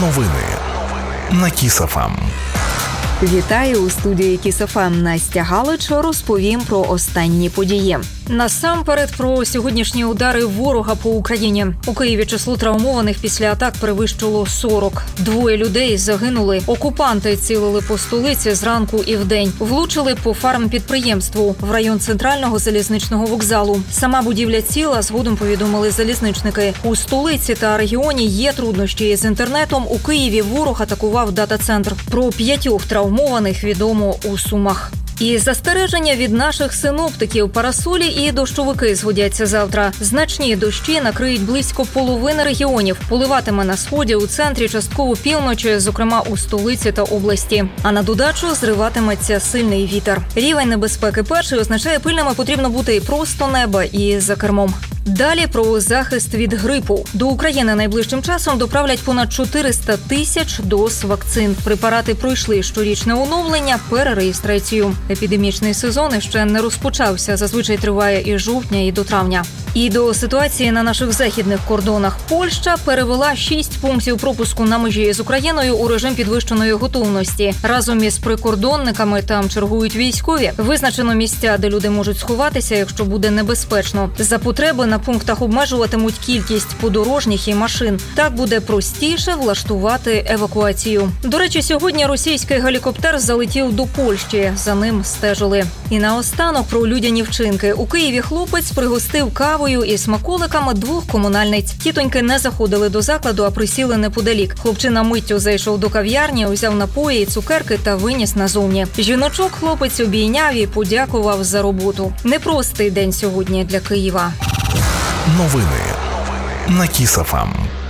Новини на Kiss FM. Вітаю у студії Kiss FM. Настя Галич. Розповім про останні події. Насамперед про сьогоднішні удари ворога по Україні. У Києві число травмованих після атак перевищило 40. 2 людей загинули. Окупанти цілили по столиці зранку і вдень. Влучили по фармпідприємству в район центрального залізничного вокзалу. Сама будівля ціла, згодом повідомили залізничники. У столиці та регіоні є труднощі з інтернетом. У Києві ворог атакував дата-центр. Про 5 травмованих відомо у Сумах. І застереження від наших синоптиків: парасолі і дощовики згодяться завтра. Значні дощі накриють близько половини регіонів. Поливатиме на сході, у центрі, частково півночі, зокрема у столиці та області. А на додачу зриватиметься сильний вітер. Рівень небезпеки перший означає, пильними потрібно бути і просто неба, і за кермом. Далі про захист від грипу. До України найближчим часом доправлять понад 400 тисяч доз вакцин. Препарати пройшли щорічне оновлення, перереєстрацію. Епідемічний сезон ще не розпочався. Зазвичай триває із жовтня і до травня. І до ситуації на наших західних кордонах. Польща перевела 6 пунктів пропуску на межі з Україною у режим підвищеної готовності. Разом із прикордонниками там чергують військові. Визначено місця, де люди можуть сховатися, якщо буде небезпечно. За потреби на пунктах обмежуватимуть кількість подорожніх і машин. Так буде простіше влаштувати евакуацію. До речі, сьогодні російський гелікоптер залетів до Польщі. За ним стежили. І наостанок про людяні вчинки. У Києві хлопець пригостив кавою і смаколиками 2 комунальниць. Тітоньки не заходили до закладу, а присіли неподалік. Хлопчина миттю зайшов до кав'ярні, взяв напої і цукерки та виніс назовні. Жіночок хлопець обійняв і подякував за роботу. Непростий день сьогодні для Києва. Новини на Kiss FM.